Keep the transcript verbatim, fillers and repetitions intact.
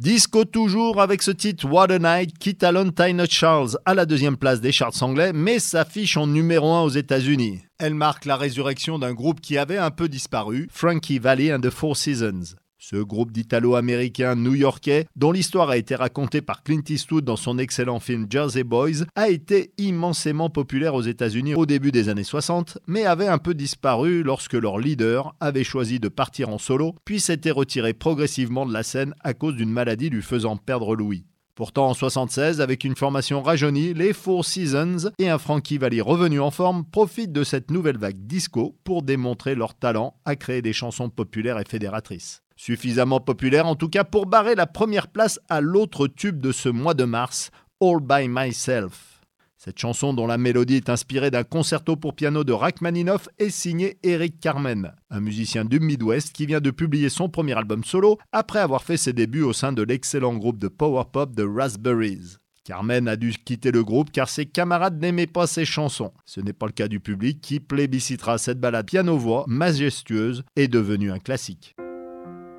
Disco toujours avec ce titre What a Night qui talonne Tina Charles à la deuxième place des charts anglais mais s'affiche en numéro un aux États-Unis. Elle marque la résurrection d'un groupe qui avait un peu disparu, Frankie Valli and the Four Seasons. Ce groupe d'Italo-américains new-yorkais, dont l'histoire a été racontée par Clint Eastwood dans son excellent film Jersey Boys, a été immensément populaire aux États-Unis au début des années soixante, mais avait un peu disparu lorsque leur leader avait choisi de partir en solo, puis s'était retiré progressivement de la scène à cause d'une maladie lui faisant perdre l'ouïe. Pourtant, en soixante-seize, avec une formation rajeunie, les Four Seasons et un Frankie Valli revenu en forme profitent de cette nouvelle vague disco pour démontrer leur talent à créer des chansons populaires et fédératrices. Suffisamment populaire en tout cas pour barrer la première place à l'autre tube de ce mois de mars, All By Myself. Cette chanson dont la mélodie est inspirée d'un concerto pour piano de Rachmaninoff est signée Eric Carmen, un musicien du Midwest qui vient de publier son premier album solo après avoir fait ses débuts au sein de l'excellent groupe de power pop The Raspberries. Carmen a dû quitter le groupe car ses camarades n'aimaient pas ses chansons. Ce n'est pas le cas du public qui plébiscitera cette ballade piano-voix majestueuse et devenue un classique.